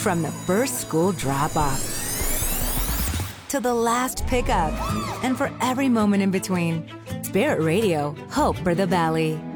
From the first school drop-off to the last pickup, and for every moment in between. Spirit Radio, hope for the valley.